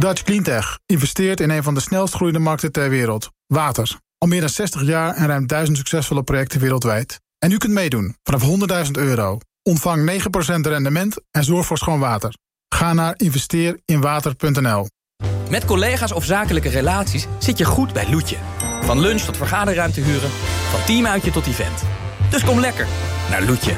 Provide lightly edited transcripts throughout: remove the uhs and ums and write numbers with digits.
Dutch Cleantech investeert in een van de snelst groeiende markten ter wereld. Water. Al meer dan 60 jaar en ruim 1000 succesvolle projecten wereldwijd. En u kunt meedoen vanaf €100.000. Ontvang 9% rendement en zorg voor schoon water. Ga naar investeerinwater.nl. Met collega's of zakelijke relaties zit je goed bij Loetje. Van lunch tot vergaderruimte huren, van teamuitje tot event. Dus kom lekker naar Loetje.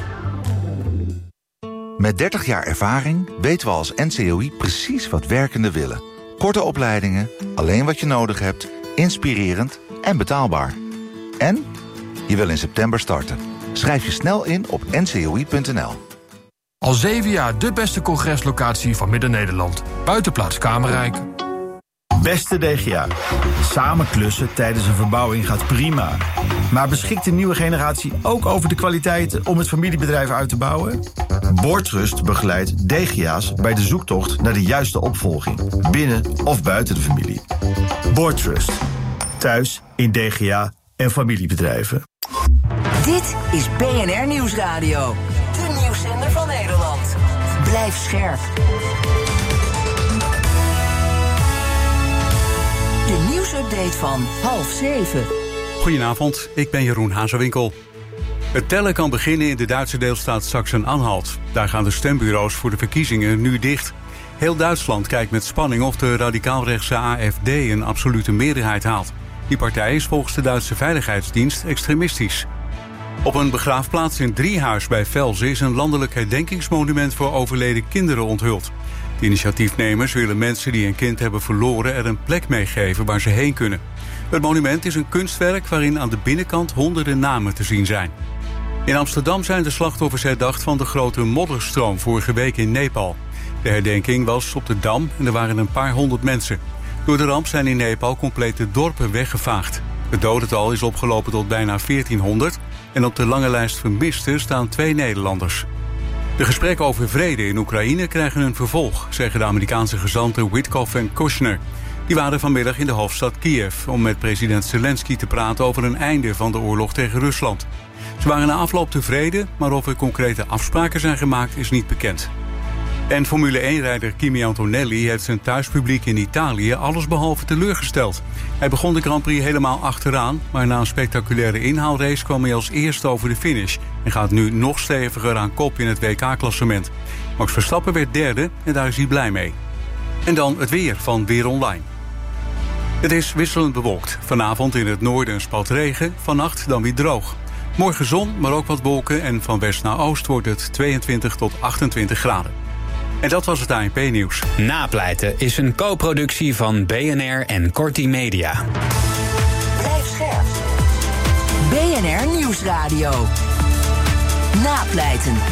Met 30 jaar ervaring weten we als NCOI precies wat werkenden willen. Korte opleidingen, alleen wat je nodig hebt, inspirerend en betaalbaar. En je wil in september starten. Schrijf je snel in op ncoi.nl. Al 7 jaar de beste congreslocatie van Midden-Nederland. Buitenplaats Kamerrijk. Beste DGA, samen klussen tijdens een verbouwing gaat prima. Maar beschikt de nieuwe generatie ook over de kwaliteiten om het familiebedrijf uit te bouwen? Boardtrust begeleidt DGA's bij de zoektocht naar de juiste opvolging, binnen of buiten de familie. Boardtrust, thuis in DGA en familiebedrijven. Dit is BNR Nieuwsradio, de nieuwszender van Nederland. Blijf scherp. De nieuwsupdate van 6:30. Goedenavond, ik ben Jeroen Hazewinkel. Het tellen kan beginnen in de Duitse deelstaat Sachsen-Anhalt. Daar gaan de stembureaus voor de verkiezingen nu dicht. Heel Duitsland kijkt met spanning of de radicaalrechtse AfD een absolute meerderheid haalt. Die partij is volgens de Duitse Veiligheidsdienst extremistisch. Op een begraafplaats in Driehuis bij Velzen is een landelijk herdenkingsmonument voor overleden kinderen onthuld. De initiatiefnemers willen mensen die een kind hebben verloren er een plek meegeven waar ze heen kunnen. Het monument is een kunstwerk waarin aan de binnenkant honderden namen te zien zijn. In Amsterdam zijn de slachtoffers herdacht van de grote modderstroom vorige week in Nepal. De herdenking was op de Dam en er waren een paar honderd mensen. Door de ramp zijn in Nepal complete dorpen weggevaagd. Het dodental is opgelopen tot bijna 1400 en op de lange lijst vermisten staan 2 Nederlanders. De gesprekken over vrede in Oekraïne krijgen een vervolg, zeggen de Amerikaanse gezanten Witkoff en Kushner. Die waren vanmiddag in de hoofdstad Kiev om met president Zelensky te praten over een einde van de oorlog tegen Rusland. Ze waren na afloop tevreden, maar of er concrete afspraken zijn gemaakt is niet bekend. En Formule 1-rijder Kimi Antonelli heeft zijn thuispubliek in Italië allesbehalve teleurgesteld. Hij begon de Grand Prix helemaal achteraan, maar na een spectaculaire inhaalrace kwam hij als eerste over de finish en gaat nu nog steviger aan kop in het WK-klassement. Max Verstappen werd derde en daar is hij blij mee. En dan het weer van Weer Online. Het is wisselend bewolkt. Vanavond in het noorden een spat regen, vannacht dan weer droog. Morgen zon, maar ook wat wolken en van west naar oost wordt het 22 tot 28 graden. En dat was het ANP-nieuws. Napleiten is een co-productie van BNR en Corti Media. Blijf scherp. BNR Nieuwsradio. Napleiten.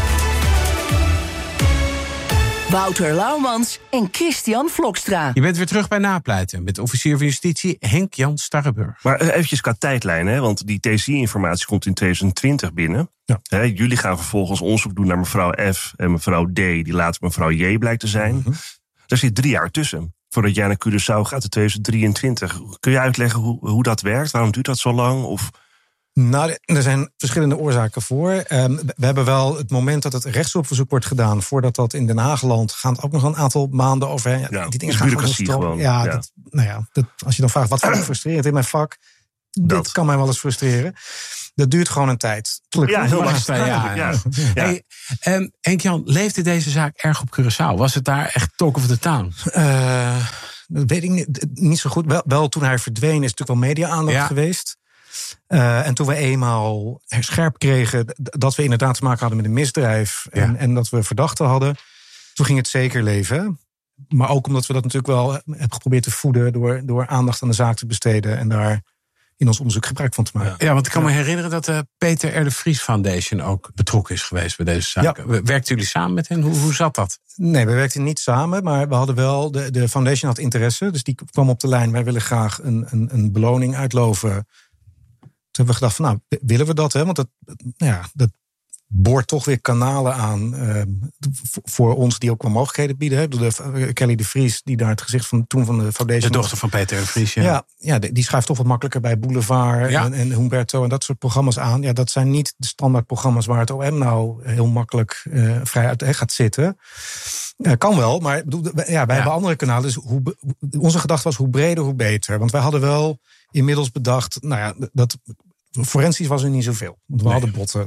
Wouter Laumans en Christian Vlokstra. Je bent weer terug bij Napleiten met officier van justitie Henk-Jan Starrenburg. Maar eventjes qua tijdlijn, hè, want die TCI-informatie komt in 2020 binnen. Ja. Jullie gaan vervolgens onderzoek doen naar mevrouw F en mevrouw D, die later mevrouw J blijkt te zijn. Mm-hmm. Daar zit 3 jaar tussen. Voordat jij naar Curaçao gaat in 2023. Kun je uitleggen hoe dat werkt? Waarom duurt dat zo lang? Of... Nou, er zijn verschillende oorzaken voor. We hebben wel het moment dat het rechtsopverzoek wordt gedaan, voordat dat in Den Haag landt, gaan het ook nog een aantal maanden overheen. Ja, die dingen gaan gewoon. Ja. Als je dan vraagt wat vind ik frustrerend in mijn vak, dit kan mij wel eens frustreren. Dat duurt gewoon een tijd. Ja, heel lang. Ja. Hey, Henk-Jan, leefde deze zaak erg op Curaçao? Was het daar echt talk of the town? Dat weet ik niet zo goed. Wel toen hij verdween is natuurlijk wel media-aandacht geweest. En toen we eenmaal scherp kregen dat we inderdaad te maken hadden met een misdrijf en dat we verdachten hadden, toen ging het zeker leven. Maar ook omdat we dat natuurlijk wel hebben geprobeerd te voeden door aandacht aan de zaak te besteden en daar in ons onderzoek gebruik van te maken. Ja, want ik kan me herinneren dat de Peter R. de Vries Foundation ook betrokken is geweest bij deze zaak. Ja. Werkten jullie samen met hen? Hoe zat dat? Nee, we werkten niet samen, maar we hadden wel, de foundation had interesse, dus die kwam op de lijn. Wij willen graag een beloning uitloven. Toen hebben we gedacht van, willen we dat? Hè? Want dat boort toch weer kanalen aan voor ons die ook wel mogelijkheden bieden. Hè. Kelly de Vries, die daar het gezicht van toen van de Foundation... De dochter van Peter R. de Vries, ja, die schuift toch wat makkelijker bij Boulevard en Humberto en dat soort programma's aan. Ja, dat zijn niet de standaard programma's waar het OM nou heel makkelijk vrij uit gaat zitten. Kan wel, maar wij hebben andere kanalen. Dus onze gedachte was hoe breder, hoe beter. Want wij hadden wel inmiddels bedacht... dat forensisch was er niet zoveel. Want we hadden botten.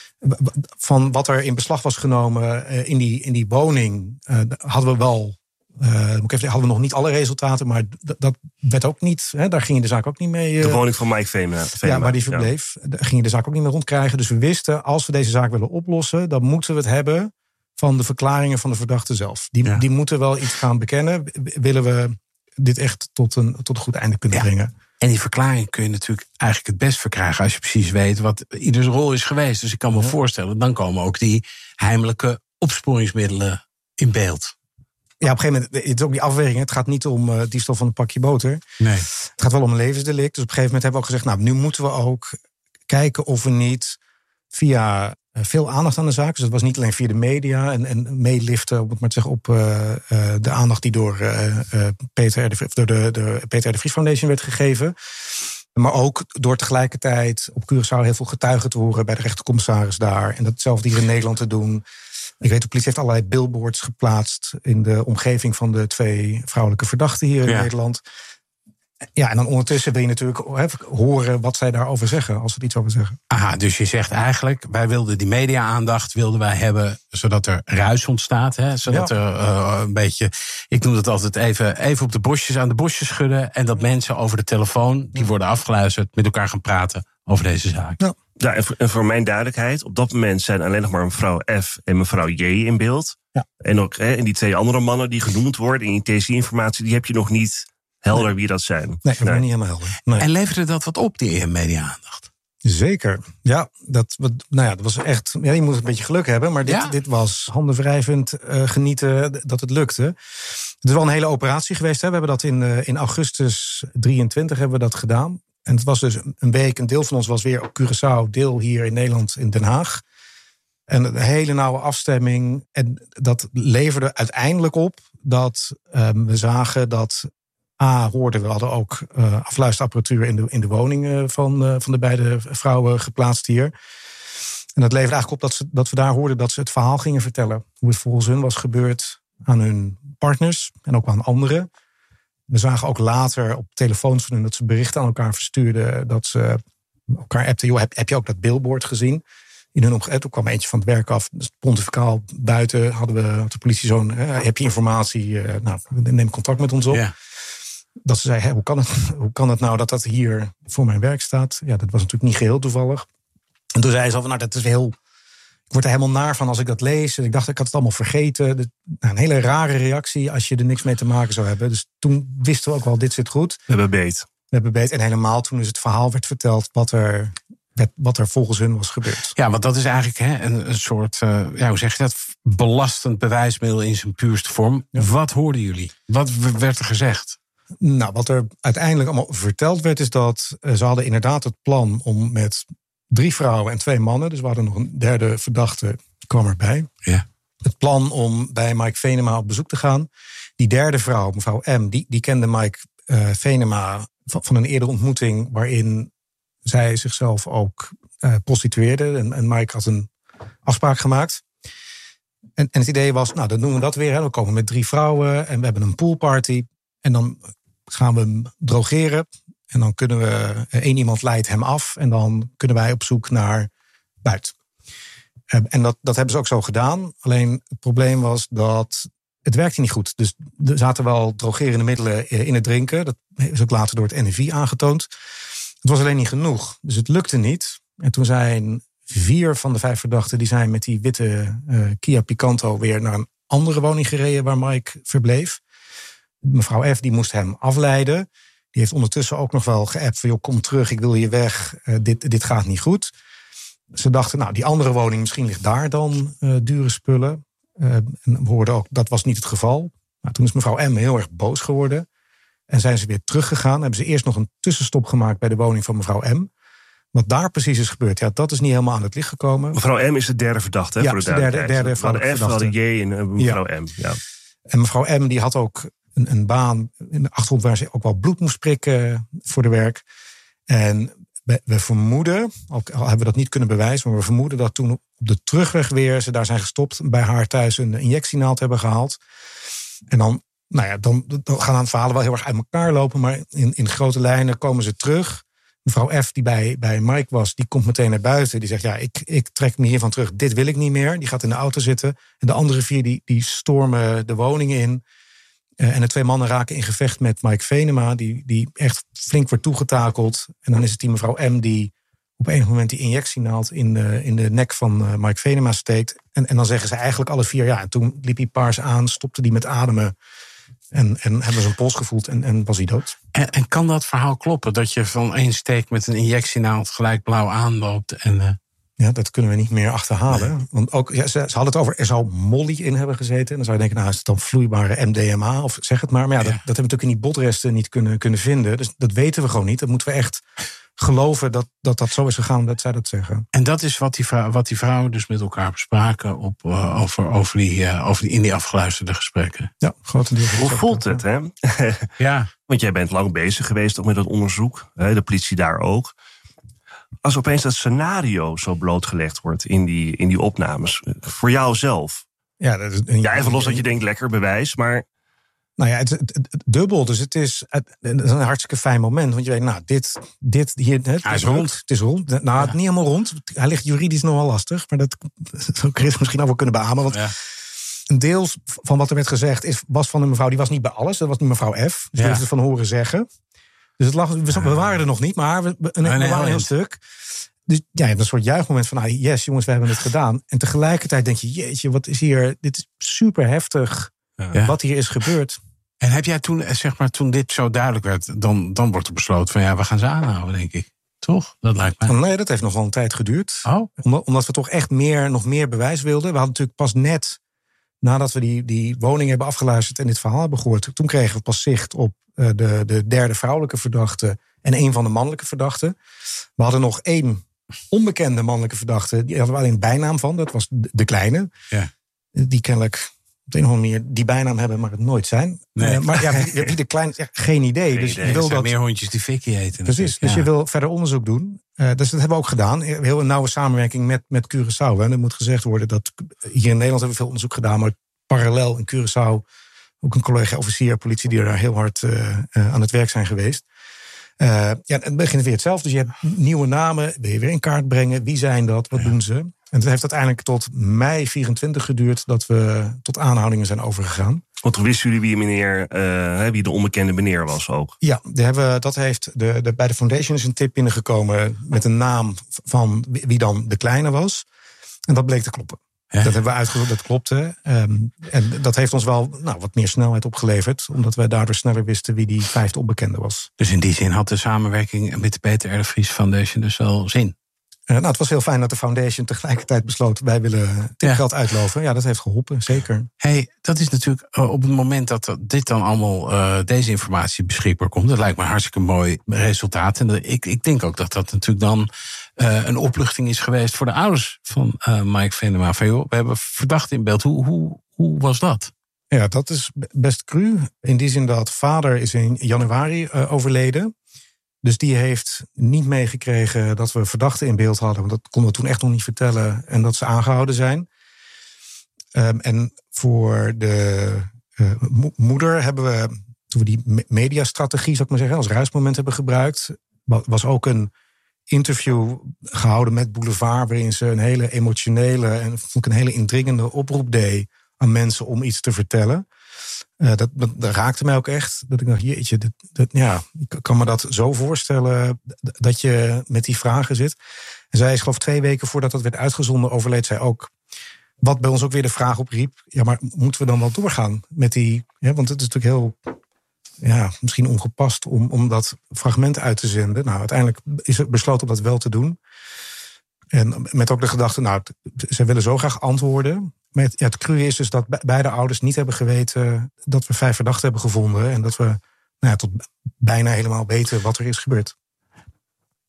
Van wat er in beslag was genomen in die woning... hadden we wel... hadden we nog niet alle resultaten, maar dat werd ook niet... daar ging je de zaak ook niet mee... de woning van Mike Venema. Ja, waar die verbleef. Daar ging je de zaak ook niet meer rondkrijgen. Dus we wisten, als we deze zaak willen oplossen... dan moeten we het hebben van de verklaringen van de verdachte zelf. Die moeten wel iets gaan bekennen. Willen we dit echt tot een goed einde kunnen brengen. En die verklaring kun je natuurlijk eigenlijk het best verkrijgen... als je precies weet wat ieders rol is geweest. Dus ik kan me voorstellen, dan komen ook die heimelijke opsporingsmiddelen in beeld. Ja, op een gegeven moment, het is ook die afweging. Het gaat niet om diefstal van een pakje boter. Nee. Het gaat wel om een levensdelict. Dus op een gegeven moment hebben we ook gezegd... nu moeten we ook kijken of we niet via veel aandacht aan de zaak... dus het was niet alleen via de media en meeliften... om het maar te zeggen, op de aandacht die door de Peter R. de Vries Foundation werd gegeven... maar ook door tegelijkertijd op Curaçao heel veel getuigen te horen... bij de rechtercommissaris daar. En datzelfde hier in Nederland te doen... Ik weet, de politie heeft allerlei billboards geplaatst... in de omgeving van de 2 vrouwelijke verdachten hier in Nederland. Ja, en dan ondertussen wil je natuurlijk horen wat zij daarover zeggen... als ze er iets over zeggen. Aha, dus je zegt eigenlijk... wij wilden die media-aandacht hebben... zodat er ruis ontstaat. Hè? Zodat er een beetje... ik noem dat altijd even op de bosjes aan de bosjes schudden... en dat mensen over de telefoon, die worden afgeluisterd... met elkaar gaan praten over deze zaak. Ja, en voor mijn duidelijkheid, op dat moment zijn alleen nog maar mevrouw F en mevrouw J in beeld. Ja. En ook en die 2 andere mannen die genoemd worden in die TCI-informatie... die heb je nog niet helder wie dat zijn. Nee, dat is niet helemaal helder. Nee. En leverde dat wat op, die media-aandacht? Zeker. Ja, dat was echt... Ja, je moet een beetje geluk hebben, maar dit was handenwrijvend genieten dat het lukte. Het is wel een hele operatie geweest. Hè. We hebben dat in augustus 23 hebben we dat gedaan. En het was dus een week, een deel van ons was weer op Curaçao... deel hier in Nederland, in Den Haag. En een hele nauwe afstemming. En dat leverde uiteindelijk op dat we zagen dat... we hadden ook afluisterapparatuur in de woning van de beide vrouwen geplaatst hier. En dat leverde eigenlijk op dat we daar hoorden dat ze het verhaal gingen vertellen. Hoe het volgens hun was gebeurd aan hun partners en ook aan anderen. We zagen ook later op telefoons van hun dat ze berichten aan elkaar verstuurden. Dat ze elkaar appten. Joh, heb je ook dat billboard gezien? In hun omgeving. Toen kwam eentje van het werk af. Dus pontificaal buiten had de politie zo'n... heb je informatie? Neem contact met ons op. Ja. Dat ze zei, hoe kan het nou dat hier voor mijn werk staat? Ja, dat was natuurlijk niet geheel toevallig. En toen zei ze al, dat is heel... Ik word er helemaal naar van als ik dat lees. En ik dacht, ik had het allemaal vergeten. Een hele rare reactie als je er niks mee te maken zou hebben. Dus toen wisten we ook wel, dit zit goed. We hebben beet. En helemaal toen dus het verhaal werd verteld wat er volgens hun was gebeurd. Ja, want dat is eigenlijk een soort, hoe zeg je dat? Belastend bewijsmiddel in zijn puurste vorm. Ja. Wat hoorden jullie? Wat werd er gezegd? Nou, wat er uiteindelijk allemaal verteld werd... is dat ze hadden inderdaad het plan om met 3 vrouwen en 2 mannen... dus we hadden nog een 3e verdachte, die kwam erbij. Ja. Het plan om bij Mike Venema op bezoek te gaan. Die 3e vrouw, mevrouw M, die kende Mike Venema van een eerdere ontmoeting... waarin zij zichzelf ook prostitueerde. En Mike had een afspraak gemaakt. En het idee was, dan doen we dat weer. Hè. We komen met 3 vrouwen en we hebben een poolparty... En dan gaan we hem drogeren. En dan kunnen we... 1 iemand leidt hem af. En dan kunnen wij op zoek naar buit. En dat hebben ze ook zo gedaan. Alleen het probleem was dat... Het werkte niet goed. Dus er zaten wel drogerende middelen in het drinken. Dat is ook later door het NIVI aangetoond. Het was alleen niet genoeg. Dus het lukte niet. En toen zijn 4 van de 5 verdachten... die zijn met die witte Kia Picanto... weer naar een andere woning gereden waar Mike verbleef. Mevrouw F. die moest hem afleiden. Die heeft ondertussen ook nog wel geappt van... joh, kom terug, ik wil hier weg, dit gaat niet goed. Ze dachten, die andere woning, misschien ligt daar dan dure spullen. En we hoorden ook, dat was niet het geval. Maar toen is mevrouw M. heel erg boos geworden. En zijn ze weer teruggegaan. Hebben ze eerst nog een tussenstop gemaakt bij de woning van mevrouw M. Wat daar precies is gebeurd, dat is niet helemaal aan het licht gekomen. Mevrouw M is de derde verdachte, voor de duidelijkheid. Derde F, hadden J en mevrouw M. Ja. En mevrouw M die had ook een baan in de achtergrond waar ze ook wel bloed moest prikken voor de werk. En we vermoeden, al hebben we dat niet kunnen bewijzen, maar we vermoeden dat toen op de terugweg weer ze daar zijn gestopt, bij haar thuis een injectienaald hebben gehaald. En dan gaan aan het verhalen wel heel erg uit elkaar lopen, maar in grote lijnen komen ze terug. Mevrouw F, die bij Mike was, die komt meteen naar buiten. Die zegt, ik trek me hiervan terug, dit wil ik niet meer. Die gaat in de auto zitten. En de andere 4 die stormen de woning in. En de 2 mannen raken in gevecht met Mike Venema, die echt flink wordt toegetakeld. En dan is het die mevrouw M die op enig moment die injectienaald in de nek van Mike Venema steekt. En dan zeggen ze eigenlijk alle 4, en toen liep hij paars aan, stopte die met ademen. En hebben ze een pols gevoeld en was hij dood. En kan dat verhaal kloppen? Dat je van 1 steek met een injectienaald gelijk blauw aanloopt? Ja, dat kunnen we niet meer achterhalen. Nee. Want ook, ze hadden het over, er zou molly in hebben gezeten. En dan zou je denken, is het dan vloeibare MDMA of zeg het maar. Maar dat hebben we natuurlijk in die botresten niet kunnen vinden. Dus dat weten we gewoon niet. Dat moeten we echt geloven dat zo is gegaan, dat zij dat zeggen. En dat is wat die vrouwen dus met elkaar bespraken over die in die afgeluisterde gesprekken. Ja, grotendeels. Hoe voelt het, hè? Ja. Want jij bent lang bezig geweest ook met dat onderzoek. De politie daar ook. Als opeens dat scenario zo blootgelegd wordt in die opnames. Voor jou zelf. Ja, dat is even los dat je denkt, lekker bewijs, maar... Nou ja, het dubbel. Dus het is een hartstikke fijn moment. Want je weet, dit hier... Hij is rond. Het is rond. Niet helemaal rond. Hij ligt juridisch nogal lastig. Maar dat zou Chris misschien ook wel kunnen beamen. Want een deel van wat er werd gezegd was van een mevrouw... die was niet bij alles. Dat was niet mevrouw F. Dus die heeft het van horen zeggen. Dus we waren er nog niet, maar we waren een heel stuk. Dus je hebt een soort juichmoment van... yes, jongens, we hebben het gedaan. En tegelijkertijd denk je, jeetje, wat is hier... Dit is super heftig wat hier is gebeurd. En heb jij toen, toen dit zo duidelijk werd... dan wordt er besloten van we gaan ze aanhouden, denk ik. Toch? Dat lijkt mij. Nee, dat heeft nog wel een tijd geduurd. Oh. Omdat we toch echt nog meer bewijs wilden. We hadden natuurlijk pas net, nadat we die woning hebben afgeluisterd... en dit verhaal hebben gehoord... toen kregen we pas zicht op de derde vrouwelijke verdachte... en 1 van de mannelijke verdachten. We hadden nog 1 onbekende mannelijke verdachte... die hadden we alleen een bijnaam van, dat was de Kleine. Ja. Die kennelijk op de een of andere manier die bijnaam hebben... maar het nooit zijn. Nee. Maar wie de Kleine, geen idee. Dus je wil dat meer hondjes die fikkie eten. Precies, dus je wil verder onderzoek doen. Dus dat hebben we ook gedaan. Heel een nauwe samenwerking met Curaçao. En er moet gezegd worden dat hier in Nederland... hebben we veel onderzoek gedaan, maar parallel in Curaçao... ook een collega-officier politie die er daar heel hard aan het werk zijn geweest. Het begint weer hetzelfde. Dus je hebt nieuwe namen, wil je weer in kaart brengen. Wie zijn dat? Wat doen ze? En het heeft uiteindelijk tot mei 24 geduurd... dat we tot aanhoudingen zijn overgegaan. Want toen wisten jullie wie de onbekende meneer was ook? Ja, bij de foundation is een tip binnengekomen... met een naam van wie dan de Kleine was. En dat bleek te kloppen. Dat hebben we uitgezocht, dat klopte. En dat heeft ons wel wat meer snelheid opgeleverd... omdat we daardoor sneller wisten wie die 5e onbekende was. Dus in die zin had de samenwerking met de Peter R. de Vries Foundation dus wel zin? Het was heel fijn dat de foundation tegelijkertijd besloot... wij willen dit geld uitloven. Ja, dat heeft geholpen, zeker. Dat is natuurlijk op het moment dat dit dan allemaal... deze informatie beschikbaar komt... dat lijkt me een hartstikke mooi resultaat. En ik denk ook dat natuurlijk dan... een opluchting is geweest voor de ouders van Mike Venema. We hebben verdachten in beeld. Hoe was dat? Ja, dat is best cru. In die zin dat vader is in januari overleden. Dus die heeft niet meegekregen dat we verdachten in beeld hadden. Want dat konden we toen echt nog niet vertellen. En dat ze aangehouden zijn. En voor de moeder hebben we, toen we die mediastrategie, zou ik maar zeggen, als ruismoment hebben gebruikt, was ook een interview gehouden met Boulevard, waarin ze een hele emotionele en vond ik een hele indringende oproep deed aan mensen om iets te vertellen. Dat raakte mij ook echt. Dat ik dacht, jeetje, ik kan me dat zo voorstellen dat je met die vragen zit. En zij is, geloof ik, 2 weken voordat dat werd uitgezonden, overleed zij ook. Wat bij ons ook weer de vraag opriep, ja, maar moeten we dan wel doorgaan met die... Ja, want het is natuurlijk heel, misschien ongepast om dat fragment uit te zenden. Nou, uiteindelijk is er besloten om dat wel te doen. En met ook de gedachte, ze willen zo graag antwoorden. Maar het cru is dus dat beide ouders niet hebben geweten dat we 5 verdachten hebben gevonden. En dat we tot bijna helemaal weten wat er is gebeurd.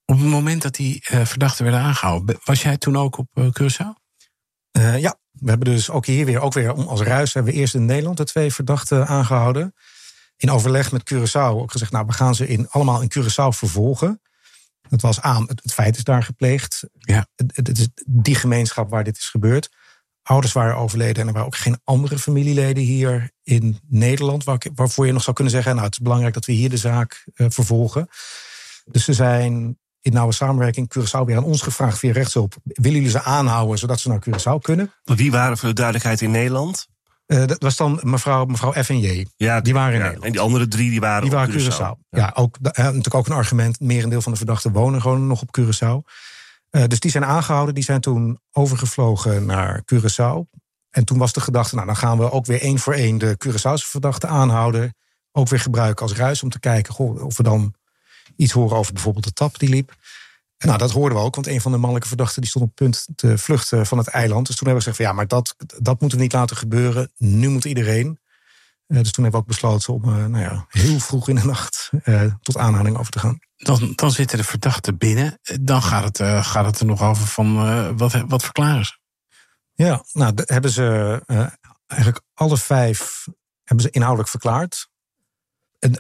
Op het moment dat die verdachten werden aangehouden, was jij toen ook op Curaçao? Ja, we hebben dus ook hier ook weer als ruis hebben we eerst in Nederland de 2 verdachten aangehouden. In overleg met Curaçao ook gezegd, we gaan ze allemaal in Curaçao vervolgen. Het was het feit is daar gepleegd. Ja. Het is die gemeenschap waar dit is gebeurd. Ouders waren overleden en er waren ook geen andere familieleden hier in Nederland waarvoor je nog zou kunnen zeggen, het is belangrijk dat we hier de zaak vervolgen. Dus ze zijn in nauwe samenwerking Curaçao weer aan ons gevraagd via rechtshulp. Willen jullie ze aanhouden zodat ze naar Curaçao kunnen? Wie waren voor de duidelijkheid in Nederland? Dat was dan mevrouw F en J. Ja, die waren in Nederland. En die andere 3 die waren op Curaçao. Ja, natuurlijk ook een argument. Merendeel van de verdachten wonen gewoon nog op Curaçao. Dus die zijn aangehouden. Die zijn toen overgevlogen naar Curaçao. En toen was de gedachte, dan gaan we ook weer 1 voor 1 de Curaçaose verdachten aanhouden. Ook weer gebruiken als ruis om te kijken of we dan iets horen over bijvoorbeeld de tap die liep. En dat hoorden we ook, want een van de mannelijke verdachten die stond op punt te vluchten van het eiland. Dus toen hebben we gezegd maar dat moeten we niet laten gebeuren. Nu moet iedereen. Dus toen hebben we ook besloten om heel vroeg in de nacht tot aanhouding over te gaan. Dan zitten de verdachten binnen. Dan gaat het er nog over van wat verklaren ze? Ja, hebben ze eigenlijk alle 5 hebben ze inhoudelijk verklaard. En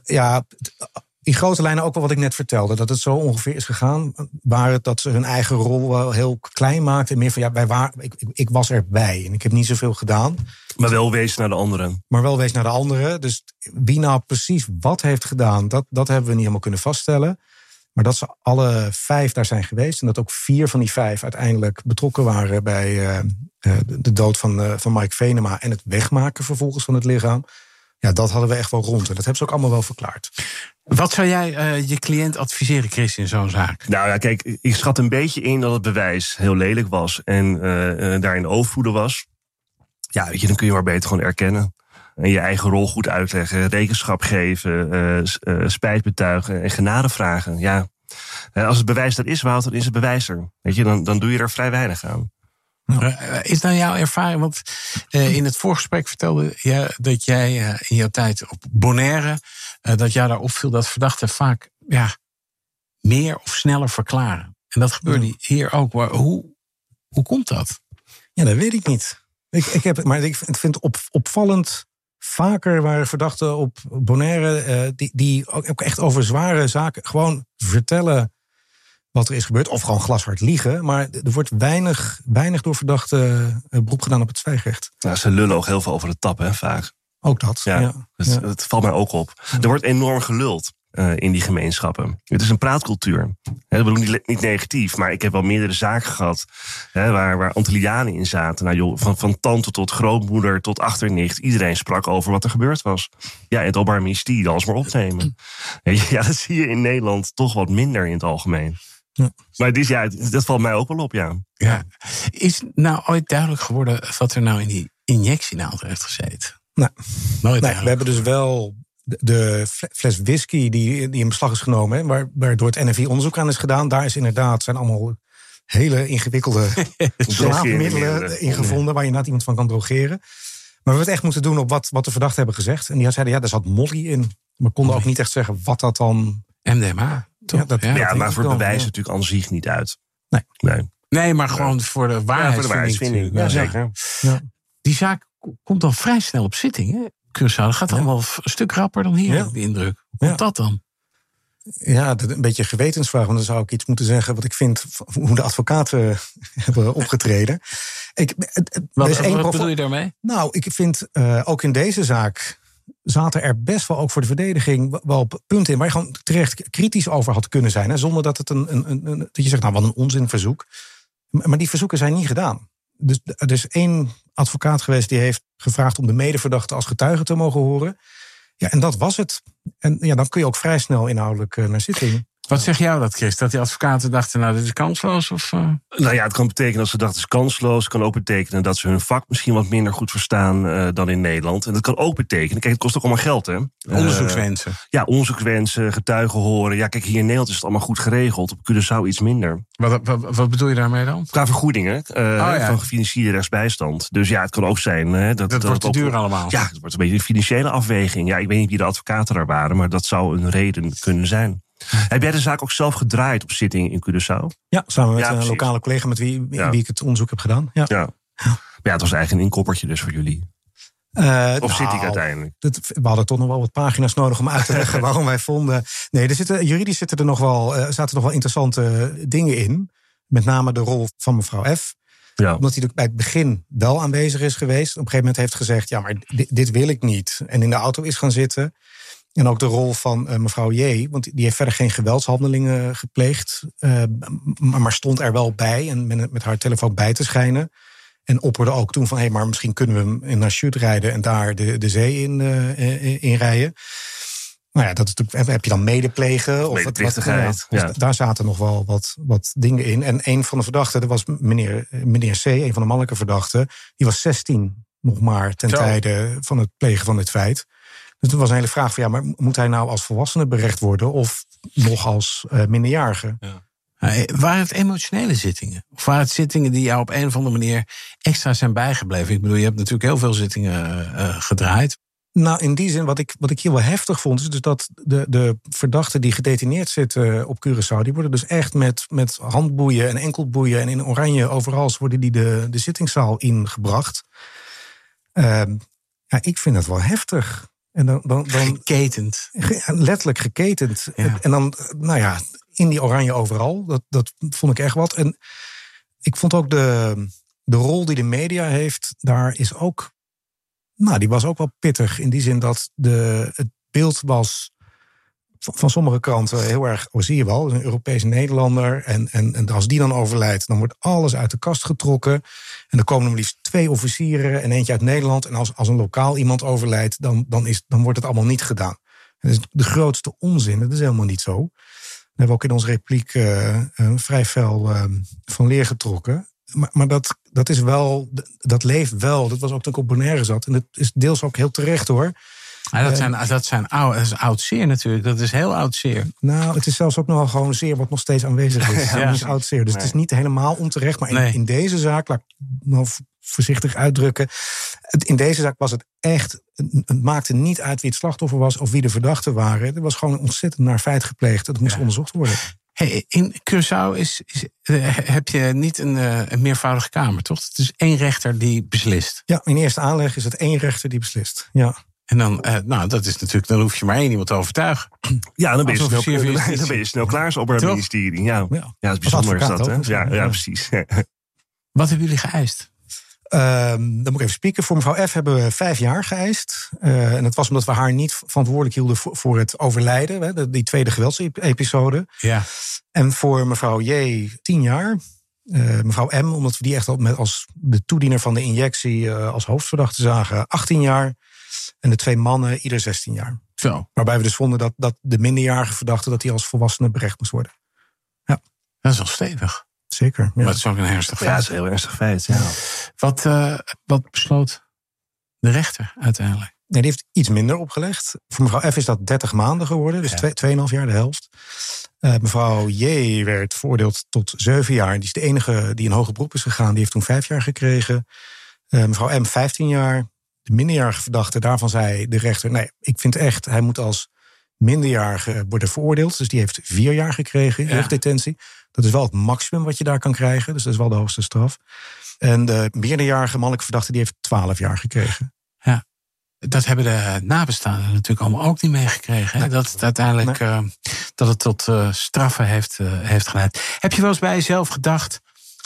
in grote lijnen ook wel wat ik net vertelde. Dat het zo ongeveer is gegaan. Waar het dat ze hun eigen rol wel heel klein maakten. En meer van ik was erbij. En ik heb niet zoveel gedaan. Maar wel wezen naar de anderen. Dus wie nou precies wat heeft gedaan. Dat hebben we niet helemaal kunnen vaststellen. Maar dat ze alle 5 daar zijn geweest. En dat ook 4 van die 5 uiteindelijk betrokken waren bij de dood van Mike Venema. En het wegmaken vervolgens van het lichaam. Ja, dat hadden we echt wel rond. En dat hebben ze ook allemaal wel verklaard. Wat zou jij je cliënt adviseren, Chris, in zo'n zaak? Nou ja, kijk, ik schat een beetje in dat het bewijs heel lelijk was. En daarin overvoeden was. Ja, weet je, dan kun je maar beter gewoon erkennen. En je eigen rol goed uitleggen. Rekenschap geven. Spijt betuigen. En genade vragen. Ja, als het bewijs er is, Wouter, dan is het bewijs er. Weet je, dan doe je er vrij weinig aan. Is dan jouw ervaring, want in het voorgesprek vertelde je dat jij in jouw tijd op Bonaire, dat jou daar opviel dat verdachten vaak meer of sneller verklaren. En dat gebeurde hier ook. Maar hoe komt dat? Ja, dat weet ik niet. Ik vind het opvallend. Vaker waren verdachten op Bonaire die ook echt over zware zaken gewoon vertellen wat er is gebeurd. Of gewoon glashard liegen. Maar er wordt weinig door verdachten beroep gedaan op het zwijgrecht. Ja, ze lullen ook heel veel over de tap, vaak. Ook dat, Dat valt mij ook op. Er wordt enorm geluld in die gemeenschappen. Het is een praatcultuur. Dat bedoel ik niet negatief, maar ik heb wel meerdere zaken gehad waar Antillianen in zaten. Nou, joh, van tante tot grootmoeder tot achternicht. Iedereen sprak over wat er gebeurd was. Ja, het Openbaar Ministerie, alles maar opnemen. Ja, dat zie je in Nederland toch wat minder in het algemeen. Ja. Maar dat valt mij ook wel op, ja. Is nou ooit duidelijk geworden wat er nou in die injectienaald heeft gezeten? Nee, we hebben dus wel de fles whisky die in beslag is genomen, waar door het NFI onderzoek aan is gedaan. Daar zijn allemaal hele ingewikkelde slaapmiddelen in gevonden, waar je inderdaad iemand van kan drogeren. Maar we hebben het echt moeten doen op wat de verdachten hebben gezegd. En die zeiden, daar zat molly in. Maar konden ook niet echt zeggen wat dat dan... MDMA. Maar voor het bewijs natuurlijk aan zich niet uit. Nee, maar gewoon voor de waarheidsvinding. Ja, zeker. Ja. Die zaak komt dan vrij snel op zitting, hè? Curaçao, dat gaat dan wel een stuk rapper dan hier, de indruk. Hoe komt dat dan? Ja, een beetje een gewetensvraag. Want dan zou ik iets moeten zeggen wat ik vind hoe de advocaten hebben opgetreden. Wat bedoel je daarmee? Nou, ik vind ook in deze zaak zaten er best wel ook voor de verdediging wel punten in waar je gewoon terecht kritisch over had kunnen zijn. Hè, zonder dat het dat je zegt, wat een onzinverzoek. Maar die verzoeken zijn niet gedaan. Dus er is 1 advocaat geweest die heeft gevraagd om de medeverdachte als getuige te mogen horen. Ja, en dat was het. En dan kun je ook vrij snel inhoudelijk naar zitting. Wat zeg jou dat, Chris? Dat die advocaten dachten, dit is kansloos? Of? Nou ja, het kan betekenen dat ze dachten, het is kansloos. Het kan ook betekenen dat ze hun vak misschien wat minder goed verstaan dan in Nederland. En dat kan ook betekenen, kijk, het kost ook allemaal geld, hè? Onderzoekswensen. Onderzoekswensen, getuigen horen. Ja, kijk, hier in Nederland is het allemaal goed geregeld. Op Curaçao iets minder. Wat bedoel je daarmee dan? Qua vergoedingen van gefinancierde rechtsbijstand. Dus ja, het kan ook zijn... dat wordt te duur allemaal. Ja, het wordt een beetje een financiële afweging. Ja, ik weet niet wie de advocaten daar waren, maar dat zou een reden kunnen zijn. Heb jij de zaak ook zelf gedraaid op zitting in Curaçao? Ja, samen met een lokale collega met wie ik het onderzoek heb gedaan. Ja, het was eigenlijk een inkoppertje dus voor jullie. Of zit ik uiteindelijk? We hadden toch nog wel wat pagina's nodig om uit te leggen waarom wij vonden. Nee, juridisch zaten er nog wel interessante dingen in. Met name de rol van mevrouw F. Ja. Omdat hij bij het begin wel aanwezig is geweest. Op een gegeven moment heeft gezegd, ja, maar dit wil ik niet. En in de auto is gaan zitten. En ook de rol van mevrouw J. Want die heeft verder geen geweldshandelingen gepleegd. Maar stond er wel bij. En met haar telefoon bij te schijnen. En opperde ook toen van, maar misschien kunnen we hem naar Sjoerd rijden en daar de zee in rijden. Nou ja, dat is natuurlijk, heb je dan medeplegen? Of medeplichtigheid. Dus daar zaten nog wel wat dingen in. En een van de verdachten, dat was meneer C, een van de mannelijke verdachten. Die was 16 nog maar ten tijde van het plegen van dit feit. Dus toen was een hele vraag van, maar moet hij nou als volwassene berecht worden of nog als minderjarige? Ja. Waren het emotionele zittingen? Of waren het zittingen die jou op een of andere manier extra zijn bijgebleven? Ik bedoel, je hebt natuurlijk heel veel zittingen gedraaid. Nou, in die zin, wat ik hier wel heftig vond, is dus dat de verdachten die gedetineerd zitten op Curaçao, die worden dus echt met handboeien en enkelboeien en in oranje overal worden die de zittingszaal ingebracht. Ik vind het wel heftig. En dan geketend. Letterlijk geketend. Ja. En dan, in die oranje overal. Dat vond ik echt wat. En ik vond ook de rol die de media heeft, daar is ook, die was ook wel pittig. In die zin dat het beeld was van sommige kranten heel erg, zie je wel, een Europese Nederlander. En als die dan overlijdt, dan wordt alles uit de kast getrokken. En dan komen er liefst 2 officieren en eentje uit Nederland. En als een lokaal iemand overlijdt, dan wordt het allemaal niet gedaan. Dat is de grootste onzin. Dat is helemaal niet zo. We hebben ook in onze repliek vrij fel van leer getrokken. Maar dat is wel, dat leeft wel. Dat was ook toen ik op Bonaire zat. En dat is deels ook heel terecht, hoor. Dat is oud zeer natuurlijk. Dat is heel oud zeer. Nou, het is zelfs ook nogal gewoon zeer wat nog steeds aanwezig is. Ja. Is oud zeer. Dus het is niet helemaal onterecht. Maar in deze zaak, laat ik nou voorzichtig uitdrukken. In deze zaak was het echt, het maakte niet uit wie het slachtoffer was of wie de verdachten waren. Er was gewoon ontzettend naar feit gepleegd. Dat moest onderzocht worden. Hey, in Curaçao heb je niet een meervoudige kamer, toch? Het is 1 rechter die beslist. Ja, in eerste aanleg is het 1 rechter die beslist. Ja. En dan, dat is natuurlijk, dan hoef je maar 1 iemand te overtuigen. Ja, dan ben je snel klaar als Openbaar Ministerie. Ja, dat is bijzonder is dat, hè? Ja, precies. Wat hebben jullie geëist? Dan moet ik even spieken. Voor mevrouw F hebben we 5 jaar geëist. En dat was omdat we haar niet verantwoordelijk hielden voor het overlijden. Die tweede geweldsepisode. Ja. En voor mevrouw J 10 jaar. Mevrouw M, omdat we die echt als de toediener van de injectie als hoofdverdachte zagen, 18 jaar. En de 2 mannen, ieder 16 jaar. Zo. Waarbij we dus vonden dat de minderjarige verdachte, dat die als volwassene berecht moest worden. Ja. Dat is wel stevig. Zeker. Ja. Maar het is ook een ernstig feit. Ja, het is een heel ernstig feit. Ja. Wat besloot de rechter uiteindelijk? Nee, die heeft iets minder opgelegd. Voor mevrouw F is dat 30 maanden geworden. Dus 2,5 jaar, de helft. Mevrouw J werd veroordeeld tot 7 jaar. Die is de enige die in hoger beroep is gegaan. Die heeft toen 5 jaar gekregen. Mevrouw M 15 jaar. De minderjarige verdachte, daarvan zei de rechter, nee, ik vind echt, hij moet als minderjarige worden veroordeeld. Dus die heeft 4 jaar gekregen in jeugddetentie. Dat is wel het maximum wat je daar kan krijgen. Dus dat is wel de hoogste straf. En de meerderjarige mannelijke verdachte, die heeft 12 jaar gekregen. Ja, dat hebben de nabestaanden natuurlijk allemaal ook niet meegekregen. Nee. Dat het uiteindelijk dat het tot straffen heeft geleid. Heb je wel eens bij jezelf gedacht,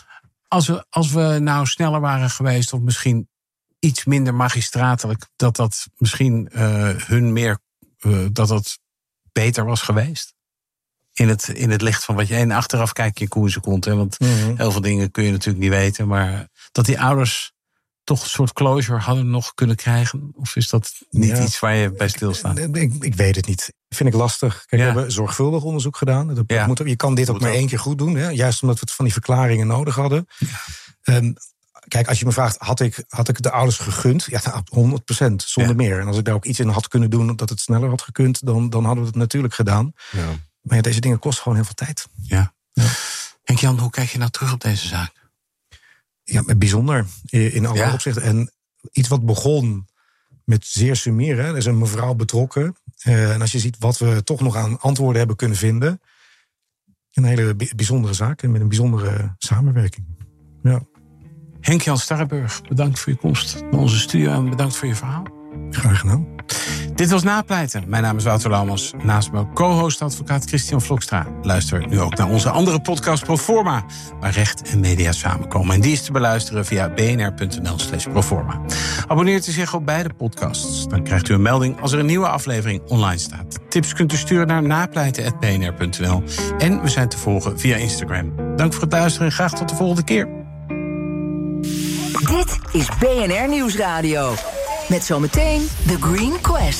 als we nou sneller waren geweest, of misschien iets minder magistratelijk, dat misschien hun meer, dat het beter was geweest? In het licht van wat je... En achteraf kijk je koe in seconde, hè, want heel veel dingen kun je natuurlijk niet weten. Maar dat die ouders toch een soort closure hadden nog kunnen krijgen? Of is dat niet iets waar je bij stilstaat? Ik weet het niet. Vind ik lastig. Kijk, we hebben zorgvuldig onderzoek gedaan. Je kan dit ook maar 1 keer goed doen. Hè? Juist omdat we het van die verklaringen nodig hadden. Ja. Kijk, als je me vraagt, had ik de ouders gegund? Ja, 100%, zonder meer. En als ik daar ook iets in had kunnen doen, dat het sneller had gekund, dan hadden we het natuurlijk gedaan. Ja. Maar ja, deze dingen kosten gewoon heel veel tijd. Ja. Henk-Jan, hoe kijk je nou terug op deze zaak? Ja, bijzonder in alle opzichten. En iets wat begon met zeer sumier. Er is een mevrouw betrokken. En als je ziet wat we toch nog aan antwoorden hebben kunnen vinden. Een hele bijzondere zaak en met een bijzondere samenwerking. Ja. Henk-Jan Starrenburg, bedankt voor je komst naar onze studio en bedankt voor je verhaal. Graag gedaan. Dit was Napleiten. Mijn naam is Wouter Laumans. Naast me co-host advocaat Christian Vlokstra. Luister nu ook naar onze andere podcast Proforma, waar recht en media samenkomen. En die is te beluisteren via bnr.nl/proforma. Abonneert u zich op beide podcasts. Dan krijgt u een melding als er een nieuwe aflevering online staat. Tips kunt u sturen naar napleiten@bnr.nl. En we zijn te volgen via Instagram. Dank voor het luisteren en graag tot de volgende keer. Dit is BNR Nieuwsradio. Met zometeen The Green Quest.